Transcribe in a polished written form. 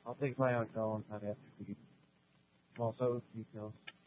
I'll take my hotel and have to leave. I'm also details.